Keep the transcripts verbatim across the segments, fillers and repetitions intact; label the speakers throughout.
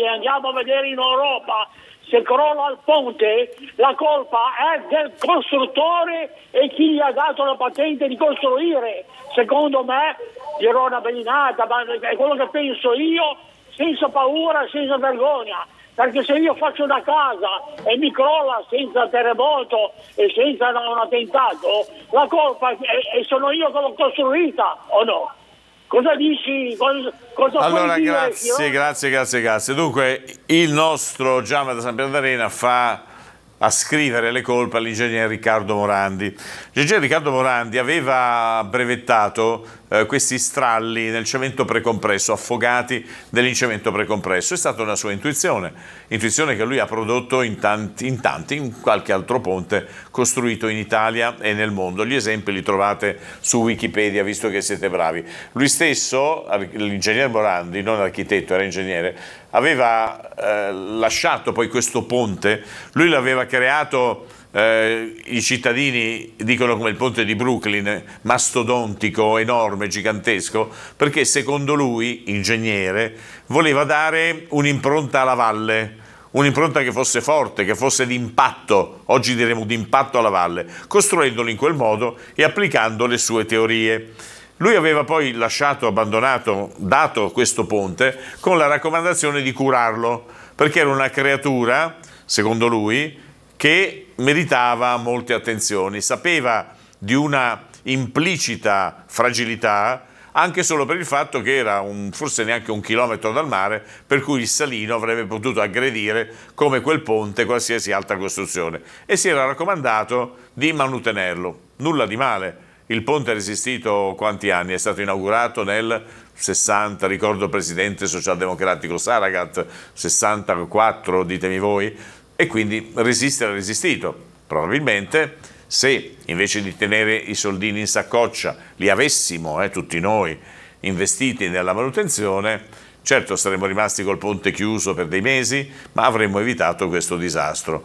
Speaker 1: se andiamo a vedere in Europa, se crolla il ponte, la colpa è del costruttore e chi gli ha dato la patente di costruire. Secondo me, dirò una beninata, ma è quello che penso io, senza paura, senza vergogna. Perché se io faccio una casa e mi crolla senza terremoto e senza un attentato, la colpa è, è sono io che l'ho costruita, o no? Cosa dici? Cosa, cosa
Speaker 2: allora,
Speaker 1: puoi dire,
Speaker 2: grazie,
Speaker 1: signor?
Speaker 2: grazie, grazie, grazie. Dunque, il nostro Giamma da San Pierdarena fa ascrivere le colpe all'ingegner Riccardo Morandi. L'ingegner Riccardo Morandi aveva brevettato eh, questi stralli nel cemento precompresso, affogati nell'incemento precompresso. È stata una sua intuizione, intuizione che lui ha prodotto in tanti, in tanti, in qualche altro ponte costruito in Italia e nel mondo. Gli esempi li trovate su Wikipedia, visto che siete bravi. Lui stesso, l'ingegner Morandi, non architetto, era ingegnere, aveva eh, lasciato poi questo ponte, lui l'aveva creato, eh, i cittadini dicono come il ponte di Brooklyn, mastodontico, enorme, gigantesco, perché secondo lui, ingegnere, voleva dare un'impronta alla valle, un'impronta che fosse forte, che fosse d'impatto, oggi diremo d'impatto alla valle, costruendolo in quel modo e applicando le sue teorie. Lui aveva poi lasciato, abbandonato, dato questo ponte con la raccomandazione di curarlo, perché era una creatura, secondo lui, che meritava molte attenzioni, sapeva di una implicita fragilità, anche solo per il fatto che era un, forse neanche un chilometro dal mare, per cui il salino avrebbe potuto aggredire come quel ponte qualsiasi altra costruzione, e si era raccomandato di manutenerlo. Nulla di male. Il ponte ha resistito quanti anni? È stato inaugurato nel sessanta, ricordo il presidente socialdemocratico Saragat, sessantaquattro, ditemi voi, e quindi resistere ha resistito. Probabilmente se invece di tenere i soldini in saccoccia li avessimo, eh, tutti noi, investiti nella manutenzione, certo saremmo rimasti col ponte chiuso per dei mesi, ma avremmo evitato questo disastro.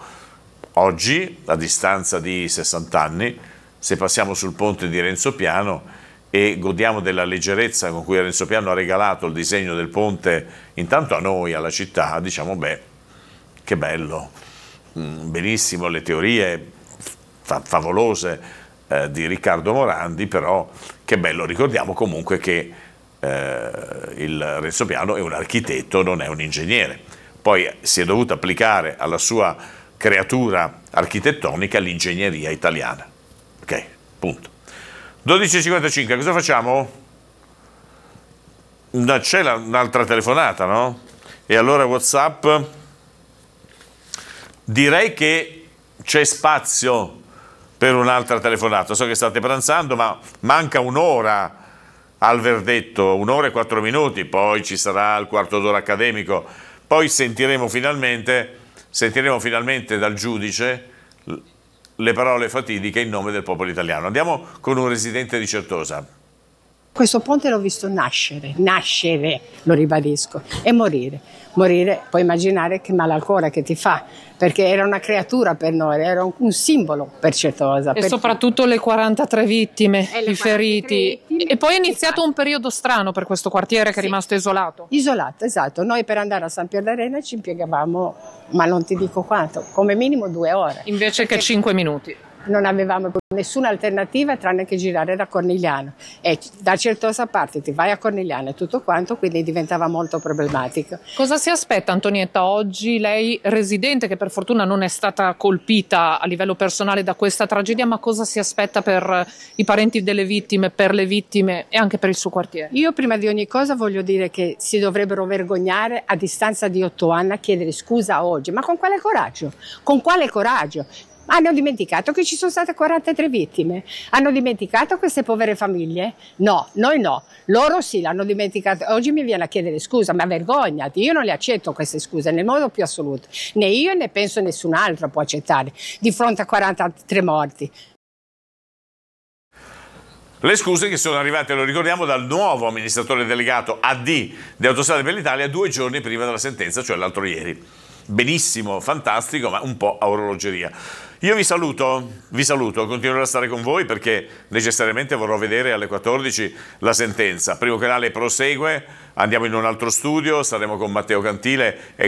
Speaker 2: Oggi, a distanza di sessanta anni, se passiamo sul ponte di Renzo Piano e godiamo della leggerezza con cui Renzo Piano ha regalato il disegno del ponte intanto a noi, alla città, diciamo beh, che bello, benissimo le teorie fa favolose eh, di Riccardo Morandi, però che bello, ricordiamo comunque che eh, il Renzo Piano è un architetto, non è un ingegnere, poi si è dovuto applicare alla sua creatura architettonica l'ingegneria italiana. Ok, punto. dodici e cinquantacinque, cosa facciamo? C'è un'altra telefonata, no? E allora WhatsApp, direi che c'è spazio per un'altra telefonata. So che state pranzando, ma manca un'ora al verdetto, un'ora e quattro minuti, poi ci sarà il quarto d'ora accademico, poi sentiremo finalmente, sentiremo finalmente dal giudice le parole fatidiche in nome del popolo italiano. Andiamo con un residente di Certosa.
Speaker 3: Questo ponte l'ho visto nascere, nascere, lo ribadisco, e morire. Morire, puoi immaginare che male al cuore che ti fa, perché era una creatura per noi, era un, un simbolo per Certosa.
Speaker 4: E per soprattutto le quarantatré vittime, i feriti.
Speaker 3: Vittime.
Speaker 4: E poi è iniziato un periodo strano per questo quartiere che sì. È rimasto isolato.
Speaker 3: Isolato, esatto. Noi per andare a San Pierdarena ci impiegavamo, ma non ti dico quanto, come minimo due ore.
Speaker 4: Invece che cinque minuti.
Speaker 3: Non avevamo nessuna alternativa tranne che girare da Cornigliano, e da Certosa parte ti vai a Cornigliano e tutto quanto, quindi diventava molto problematico.
Speaker 4: Cosa si aspetta, Antonietta, oggi lei residente, che per fortuna non è stata colpita a livello personale da questa tragedia, ma cosa si aspetta per i parenti delle vittime, per le vittime e anche per il suo quartiere?
Speaker 3: Io prima di ogni cosa voglio dire che si dovrebbero vergognare a distanza di otto anni a chiedere scusa oggi, ma con quale coraggio? Con quale coraggio? Hanno dimenticato che ci sono state quarantatré vittime? Hanno dimenticato queste povere famiglie? No, noi no. Loro sì, l'hanno dimenticato. Oggi mi viene a chiedere scusa, ma vergognati. Io non le accetto queste scuse nel modo più assoluto. Né io né penso nessun altro può accettare di fronte a quarantatré morti.
Speaker 2: Le scuse che sono arrivate, lo ricordiamo, dal nuovo amministratore delegato A D di Autostrade per l'Italia due giorni prima della sentenza, cioè l'altro ieri. Benissimo, fantastico, ma un po' a orologeria. Io vi saluto, vi saluto, continuerò a stare con voi perché necessariamente vorrò vedere alle quattordici la sentenza. Primo Canale prosegue, andiamo in un altro studio, saremo con Matteo Cantile e